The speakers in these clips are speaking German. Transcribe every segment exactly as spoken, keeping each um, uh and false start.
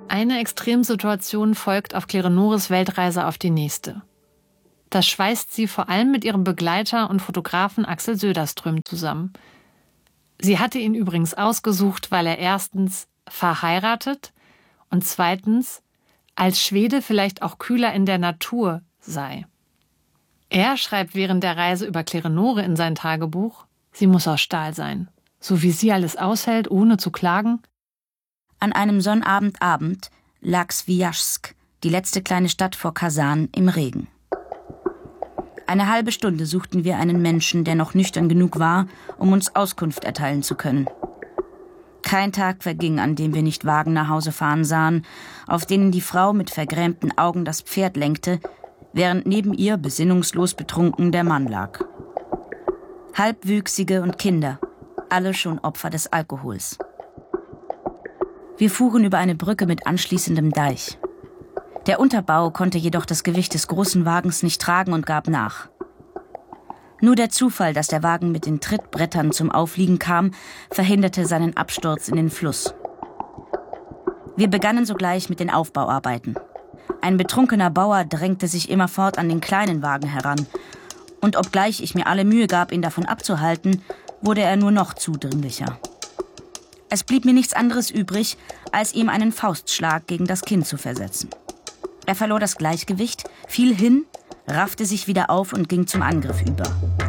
Eine Extremsituation folgt auf Kleonores Weltreise auf die nächste. Das schweißt sie vor allem mit ihrem Begleiter und Fotografen Axel Söderström zusammen. Sie hatte ihn übrigens ausgesucht, weil er erstens verheiratet und zweitens als Schwede vielleicht auch kühler in der Natur sei. Er schreibt während der Reise über Kleonore in sein Tagebuch: Sie muss aus Stahl sein, so wie sie alles aushält, ohne zu klagen. An einem Sonnabendabend lag Swijaschsk, die letzte kleine Stadt vor Kasan, im Regen. Eine halbe Stunde suchten wir einen Menschen, der noch nüchtern genug war, um uns Auskunft erteilen zu können. Kein Tag verging, an dem wir nicht Wagen nach Hause fahren sahen, auf denen die Frau mit vergrämten Augen das Pferd lenkte, während neben ihr besinnungslos betrunken der Mann lag. Halbwüchsige und Kinder, alle schon Opfer des Alkohols. Wir fuhren über eine Brücke mit anschließendem Deich. Der Unterbau konnte jedoch das Gewicht des großen Wagens nicht tragen und gab nach. Nur der Zufall, dass der Wagen mit den Trittbrettern zum Aufliegen kam, verhinderte seinen Absturz in den Fluss. Wir begannen sogleich mit den Aufbauarbeiten. Ein betrunkener Bauer drängte sich immerfort an den kleinen Wagen heran. Und obgleich ich mir alle Mühe gab, ihn davon abzuhalten, wurde er nur noch zudringlicher. Es blieb mir nichts anderes übrig, als ihm einen Faustschlag gegen das Kinn zu versetzen. Er verlor das Gleichgewicht, fiel hin, raffte sich wieder auf und ging zum Angriff über.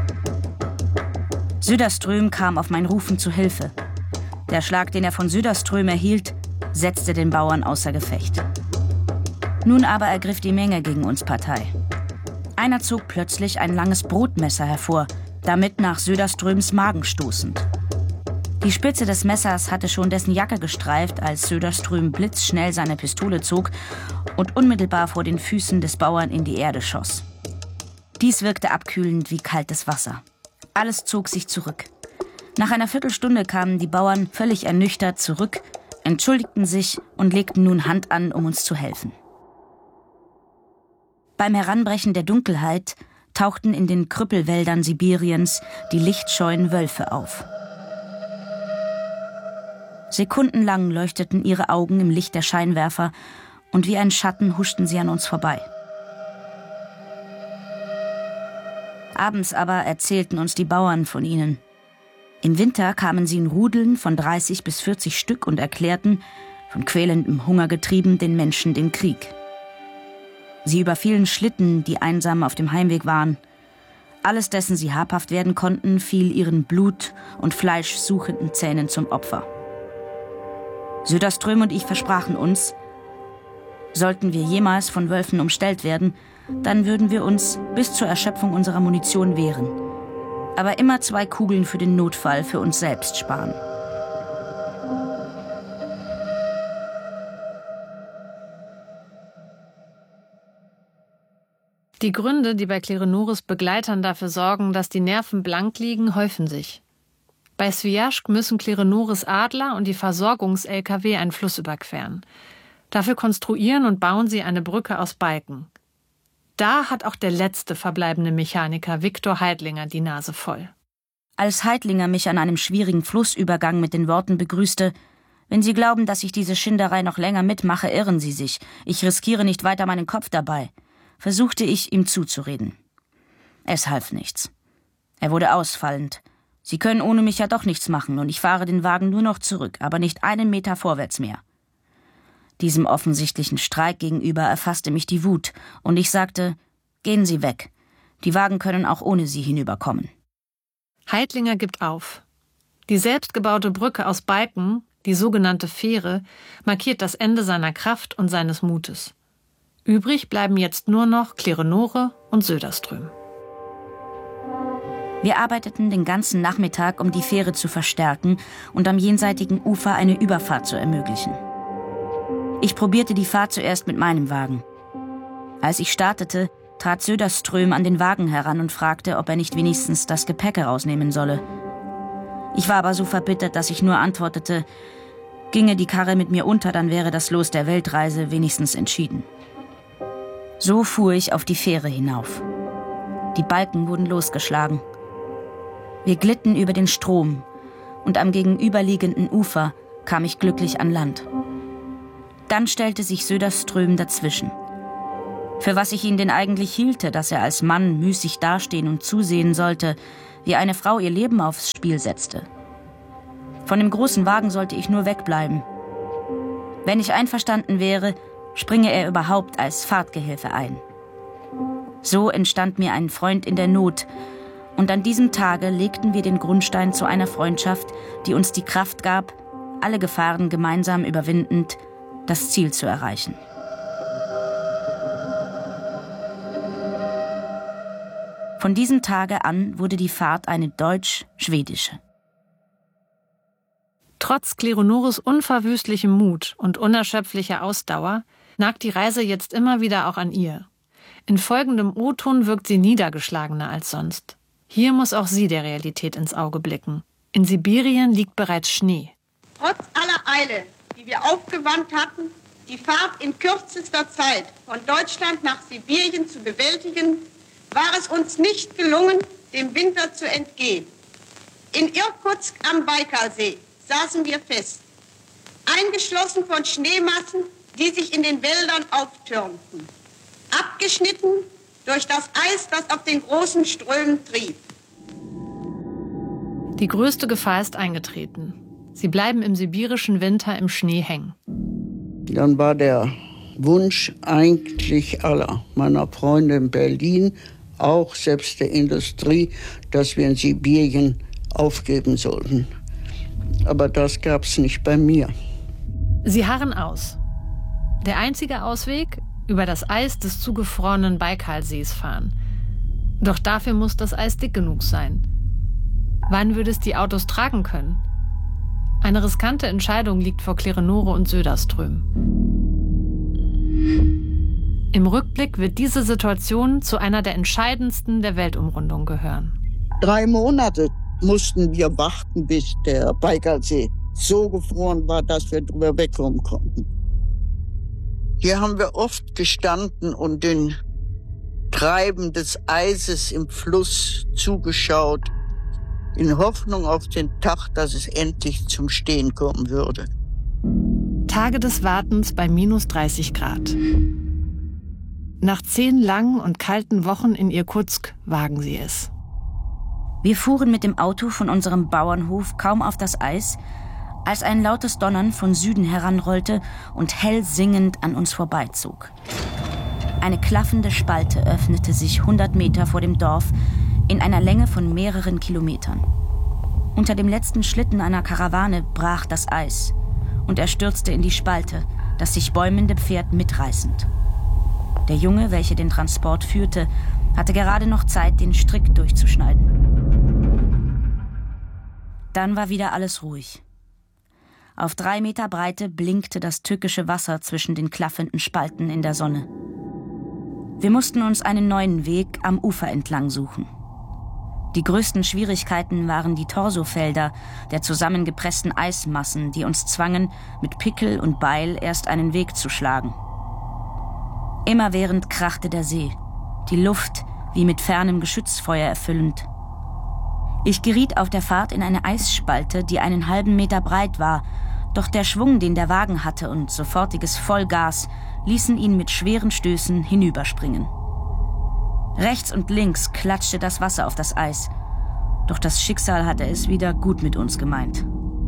Söderström kam auf mein Rufen zu Hilfe. Der Schlag, den er von Söderström erhielt, setzte den Bauern außer Gefecht. Nun aber ergriff die Menge gegen uns Partei. Einer zog plötzlich ein langes Brotmesser hervor, damit nach Söderströms Magen stoßend. Die Spitze des Messers hatte schon dessen Jacke gestreift, als Söderström blitzschnell seine Pistole zog und unmittelbar vor den Füßen des Bauern in die Erde schoss. Dies wirkte abkühlend wie kaltes Wasser. Alles zog sich zurück. Nach einer Viertelstunde kamen die Bauern völlig ernüchtert zurück, entschuldigten sich und legten nun Hand an, um uns zu helfen. Beim Heranbrechen der Dunkelheit tauchten in den Krüppelwäldern Sibiriens die lichtscheuen Wölfe auf. Sekundenlang leuchteten ihre Augen im Licht der Scheinwerfer und wie ein Schatten huschten sie an uns vorbei. Abends aber erzählten uns die Bauern von ihnen. Im Winter kamen sie in Rudeln von dreißig bis vierzig Stück und erklärten, von quälendem Hunger getrieben, den Menschen den Krieg. Sie überfielen Schlitten, die einsam auf dem Heimweg waren. Alles, dessen sie habhaft werden konnten, fiel ihren blut- und fleischsuchenden Zähnen zum Opfer. Söderström und ich versprachen uns, sollten wir jemals von Wölfen umstellt werden, dann würden wir uns bis zur Erschöpfung unserer Munition wehren. Aber immer zwei Kugeln für den Notfall für uns selbst sparen. Die Gründe, die bei Kleonores Begleitern dafür sorgen, dass die Nerven blank liegen, häufen sich. Bei Swijaschsk müssen Kleonores Adler und die Versorgungs-L K W einen Fluss überqueren. Dafür konstruieren und bauen sie eine Brücke aus Balken. Da hat auch der letzte verbleibende Mechaniker Viktor Heidlinger die Nase voll. Als Heidlinger mich an einem schwierigen Flussübergang mit den Worten begrüßte: »Wenn Sie glauben, dass ich diese Schinderei noch länger mitmache, irren Sie sich. Ich riskiere nicht weiter meinen Kopf dabei«, versuchte ich, ihm zuzureden. Es half nichts. Er wurde ausfallend. »Sie können ohne mich ja doch nichts machen und ich fahre den Wagen nur noch zurück, aber nicht einen Meter vorwärts mehr.« Diesem offensichtlichen Streik gegenüber erfasste mich die Wut und ich sagte: »Gehen Sie weg. Die Wagen können auch ohne Sie hinüberkommen.« Heidlinger gibt auf. Die selbstgebaute Brücke aus Balken, die sogenannte Fähre, markiert das Ende seiner Kraft und seines Mutes. Übrig bleiben jetzt nur noch Kleonore und Söderström. Wir arbeiteten den ganzen Nachmittag, um die Fähre zu verstärken und am jenseitigen Ufer eine Überfahrt zu ermöglichen. Ich probierte die Fahrt zuerst mit meinem Wagen. Als ich startete, trat Söderström an den Wagen heran und fragte, ob er nicht wenigstens das Gepäck herausnehmen solle. Ich war aber so verbittert, dass ich nur antwortete: ginge die Karre mit mir unter, dann wäre das Los der Weltreise wenigstens entschieden. So fuhr ich auf die Fähre hinauf. Die Balken wurden losgeschlagen. Wir glitten über den Strom und am gegenüberliegenden Ufer kam ich glücklich an Land. Dann stellte sich Söderström dazwischen. Für was ich ihn denn eigentlich hielte, dass er als Mann müßig dastehen und zusehen sollte, wie eine Frau ihr Leben aufs Spiel setzte. Von dem großen Wagen sollte ich nur wegbleiben. Wenn ich einverstanden wäre, springe er überhaupt als Fahrtgehilfe ein. So entstand mir ein Freund in der Not, und an diesem Tage legten wir den Grundstein zu einer Freundschaft, die uns die Kraft gab, alle Gefahren gemeinsam überwindend, das Ziel zu erreichen. Von diesem Tage an wurde die Fahrt eine deutsch-schwedische. Trotz Kleronores unverwüstlichem Mut und unerschöpflicher Ausdauer nagt die Reise jetzt immer wieder auch an ihr. In folgendem O-Ton wirkt sie niedergeschlagener als sonst. Hier muss auch sie der Realität ins Auge blicken. In Sibirien liegt bereits Schnee. Trotz aller Eile, die wir aufgewandt hatten, die Fahrt in kürzester Zeit von Deutschland nach Sibirien zu bewältigen, war es uns nicht gelungen, dem Winter zu entgehen. In Irkutsk am Baikalsee saßen wir fest, eingeschlossen von Schneemassen, die sich in den Wäldern auftürmten, abgeschnitten durch das Eis, das auf den großen Strömen trieb. Die größte Gefahr ist eingetreten. Sie bleiben im sibirischen Winter im Schnee hängen. Dann war der Wunsch eigentlich aller meiner Freunde in Berlin, auch selbst der Industrie, dass wir in Sibirien aufgeben sollten. Aber das gab es nicht bei mir. Sie harren aus. Der einzige Ausweg: über das Eis des zugefrorenen Baikalsees fahren. Doch dafür muss das Eis dick genug sein. Wann würde es die Autos tragen können? Eine riskante Entscheidung liegt vor Kleronore und Söderström. Im Rückblick wird diese Situation zu einer der entscheidendsten der Weltumrundung gehören. Drei Monate mussten wir warten, bis der Baikalsee so gefroren war, dass wir drüber wegkommen konnten. Hier haben wir oft gestanden und den Treiben des Eises im Fluss zugeschaut, in Hoffnung auf den Tag, dass es endlich zum Stehen kommen würde. Tage des Wartens bei minus dreißig Grad. Nach zehn langen und kalten Wochen in Irkutsk wagen sie es. Wir fuhren mit dem Auto von unserem Bauernhof kaum auf das Eis, als ein lautes Donnern von Süden heranrollte und hell singend an uns vorbeizog. Eine klaffende Spalte öffnete sich hundert Meter vor dem Dorf in einer Länge von mehreren Kilometern. Unter dem letzten Schlitten einer Karawane brach das Eis und er stürzte in die Spalte, das sich bäumende Pferd mitreißend. Der Junge, welcher den Transport führte, hatte gerade noch Zeit, den Strick durchzuschneiden. Dann war wieder alles ruhig. Auf drei Meter Breite blinkte das tückische Wasser zwischen den klaffenden Spalten in der Sonne. Wir mussten uns einen neuen Weg am Ufer entlang suchen. Die größten Schwierigkeiten waren die Torsofelder der zusammengepressten Eismassen, die uns zwangen, mit Pickel und Beil erst einen Weg zu schlagen. Immerwährend krachte der See, die Luft wie mit fernem Geschützfeuer erfüllend. Ich geriet auf der Fahrt in eine Eisspalte, die einen halben Meter breit war, doch der Schwung, den der Wagen hatte und sofortiges Vollgas, ließen ihn mit schweren Stößen hinüberspringen. Rechts und links klatschte das Wasser auf das Eis, doch das Schicksal hatte es wieder gut mit uns gemeint.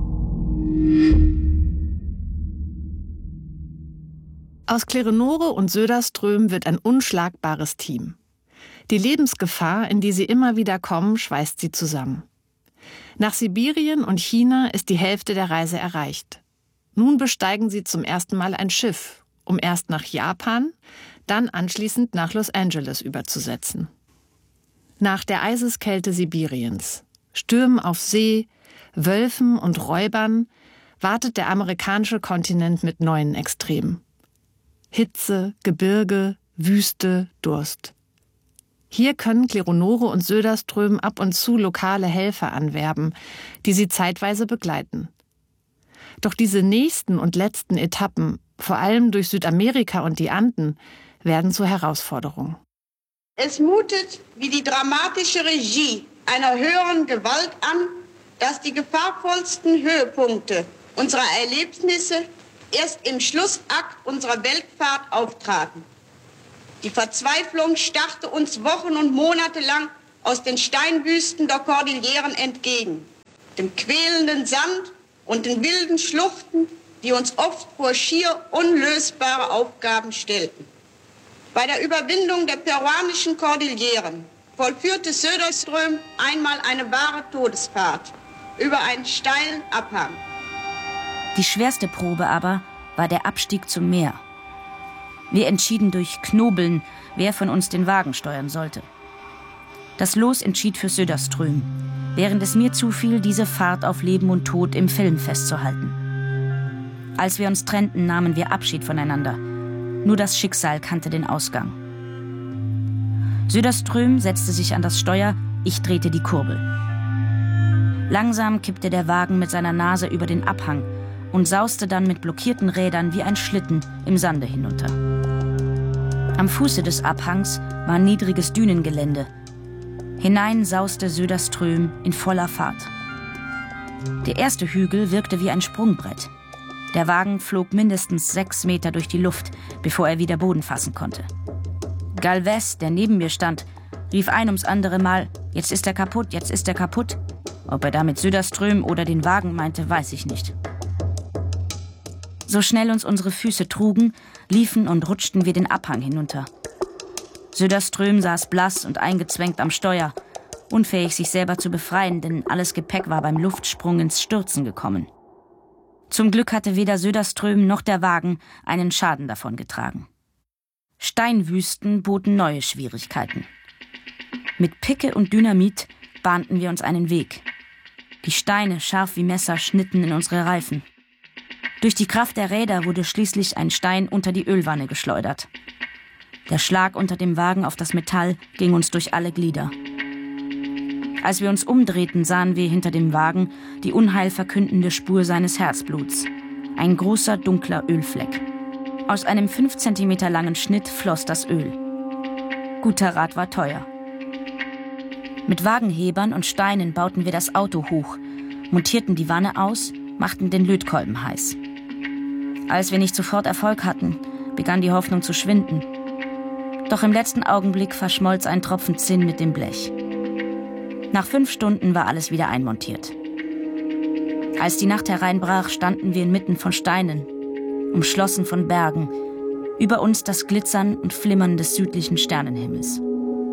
Aus Kleronore und Söderström wird ein unschlagbares Team. Die Lebensgefahr, in die sie immer wieder kommen, schweißt sie zusammen. Nach Sibirien und China ist die Hälfte der Reise erreicht. Nun besteigen sie zum ersten Mal ein Schiff, um erst nach Japan, dann anschließend nach Los Angeles überzusetzen. Nach der Eiseskälte Sibiriens, Stürmen auf See, Wölfen und Räubern wartet der amerikanische Kontinent mit neuen Extremen. Hitze, Gebirge, Wüste, Durst. Hier können Kleronore und Söderström ab und zu lokale Helfer anwerben, die sie zeitweise begleiten. Doch diese nächsten und letzten Etappen, vor allem durch Südamerika und die Anden, werden zur Herausforderung. Es mutet wie die dramatische Regie einer höheren Gewalt an, dass die gefahrvollsten Höhepunkte unserer Erlebnisse erst im Schlussakt unserer Weltfahrt auftraten. Die Verzweiflung starrte uns Wochen und Monate lang aus den Steinwüsten der Kordilleren entgegen, dem quälenden Sand und den wilden Schluchten, die uns oft vor schier unlösbare Aufgaben stellten. Bei der Überwindung der peruanischen Kordilleren vollführte Söderström einmal eine wahre Todesfahrt über einen steilen Abhang. Die schwerste Probe aber war der Abstieg zum Meer. Wir entschieden durch Knobeln, wer von uns den Wagen steuern sollte. Das Los entschied für Söderström, während es mir zufiel, diese Fahrt auf Leben und Tod im Film festzuhalten. Als wir uns trennten, nahmen wir Abschied voneinander. Nur das Schicksal kannte den Ausgang. Söderström setzte sich an das Steuer, ich drehte die Kurbel. Langsam kippte der Wagen mit seiner Nase über den Abhang und sauste dann mit blockierten Rädern wie ein Schlitten im Sande hinunter. Am Fuße des Abhangs war niedriges Dünengelände. Hinein sauste Söderström in voller Fahrt. Der erste Hügel wirkte wie ein Sprungbrett. Der Wagen flog mindestens sechs Meter durch die Luft, bevor er wieder Boden fassen konnte. Galvez, der neben mir stand, rief ein ums andere Mal, jetzt ist er kaputt, jetzt ist er kaputt. Ob er damit Söderström oder den Wagen meinte, weiß ich nicht. So schnell uns unsere Füße trugen, liefen und rutschten wir den Abhang hinunter. Söderström saß blass und eingezwängt am Steuer, unfähig sich selber zu befreien, denn alles Gepäck war beim Luftsprung ins Stürzen gekommen. Zum Glück hatte weder Söderström noch der Wagen einen Schaden davongetragen. Steinwüsten boten neue Schwierigkeiten. Mit Picke und Dynamit bahnten wir uns einen Weg. Die Steine, scharf wie Messer, schnitten in unsere Reifen. Durch die Kraft der Räder wurde schließlich ein Stein unter die Ölwanne geschleudert. Der Schlag unter dem Wagen auf das Metall ging uns durch alle Glieder. Als wir uns umdrehten, sahen wir hinter dem Wagen die unheilverkündende Spur seines Herzbluts. Ein großer, dunkler Ölfleck. Aus einem fünf Zentimeter langen Schnitt floss das Öl. Guter Rat war teuer. Mit Wagenhebern und Steinen bauten wir das Auto hoch, montierten die Wanne aus, machten den Lötkolben heiß. Als wir nicht sofort Erfolg hatten, begann die Hoffnung zu schwinden. Doch im letzten Augenblick verschmolz ein Tropfen Zinn mit dem Blech. Nach fünf Stunden war alles wieder einmontiert. Als die Nacht hereinbrach, standen wir inmitten von Steinen, umschlossen von Bergen, über uns das Glitzern und Flimmern des südlichen Sternenhimmels.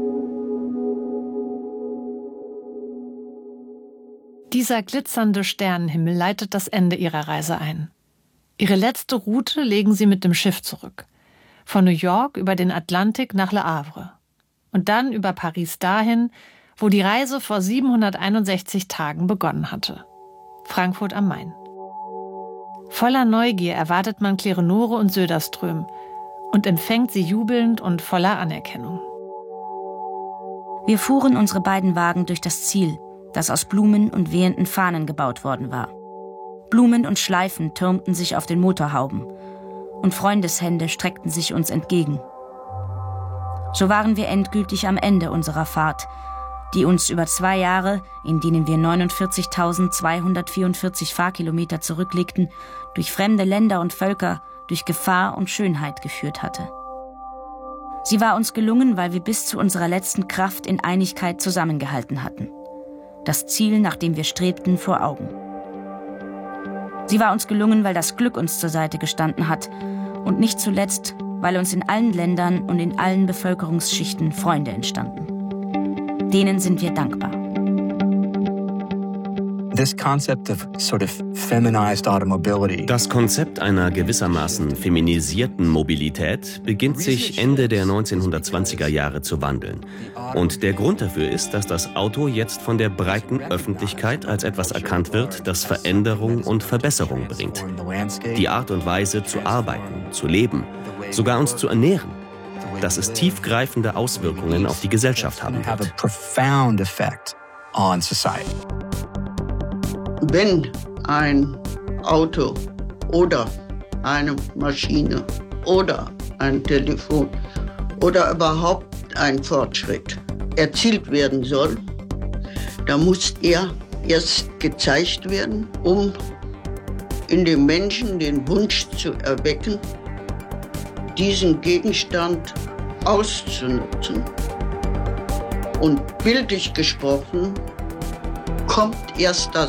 Dieser glitzernde Sternenhimmel leitet das Ende ihrer Reise ein. Ihre letzte Route legen sie mit dem Schiff zurück. Von New York über den Atlantik nach Le Havre. Und dann über Paris dahin, wo die Reise vor siebenhunderteinundsechzig Tagen begonnen hatte. Frankfurt am Main. Voller Neugier erwartet man Klerenore und Söderström und empfängt sie jubelnd und voller Anerkennung. Wir fuhren unsere beiden Wagen durch das Ziel, das aus Blumen und wehenden Fahnen gebaut worden war. Blumen und Schleifen türmten sich auf den Motorhauben und Freundeshände streckten sich uns entgegen. So waren wir endgültig am Ende unserer Fahrt, die uns über zwei Jahre, in denen wir neunundvierzigtausendzweihundertvierundvierzig Fahrkilometer zurücklegten, durch fremde Länder und Völker, durch Gefahr und Schönheit geführt hatte. Sie war uns gelungen, weil wir bis zu unserer letzten Kraft in Einigkeit zusammengehalten hatten. Das Ziel, nach dem wir strebten, vor Augen. Sie war uns gelungen, weil das Glück uns zur Seite gestanden hat und nicht zuletzt, weil uns in allen Ländern und in allen Bevölkerungsschichten Freunde entstanden. Denen sind wir dankbar. Das Konzept einer gewissermaßen feminisierten Mobilität beginnt sich Ende der neunzehnhundertzwanziger Jahre zu wandeln. Und der Grund dafür ist, dass das Auto jetzt von der breiten Öffentlichkeit als etwas erkannt wird, das Veränderung und Verbesserung bringt. Die Art und Weise zu arbeiten, zu leben, sogar uns zu ernähren, dass es tiefgreifende Auswirkungen auf die Gesellschaft haben wird. Wenn ein Auto oder eine Maschine oder ein Telefon oder überhaupt ein Fortschritt erzielt werden soll, dann muss er erst gezeigt werden, um in dem Menschen den Wunsch zu erwecken, diesen Gegenstand auszunutzen. Und bildlich gesprochen kommt erst das